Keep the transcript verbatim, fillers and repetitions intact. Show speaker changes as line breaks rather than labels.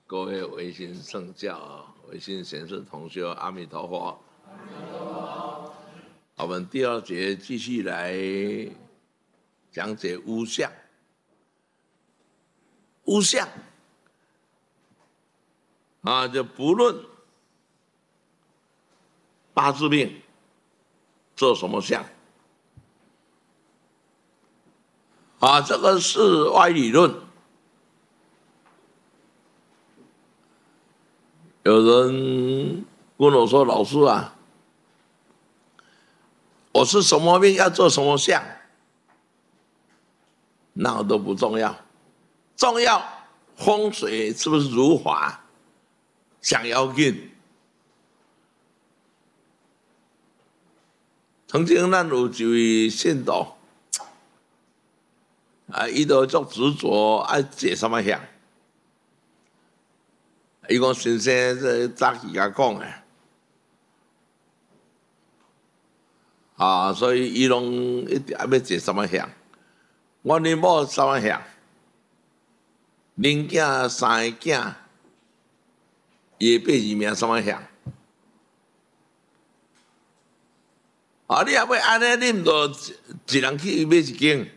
各位维新圣教、维新贤士同修，阿弥陀佛。阿弥陀佛。我们第二节继续来讲解无相。无相啊，就不论八字命做什么相啊，这个是歪理论。有人问我说：“老师啊，我是什么命要做什么相？”那都不重要，重要风水是不是如法，想要紧。曾经咱有一位信徒啊，伊都足执着爱坐什么相。伊讲先生这早起甲讲的，啊，所以伊拢一定要坐什么相。我恁某什么相？恁囝三个囝，伊八字命什么相？啊，你若要安尼，你毋着一人去买一间。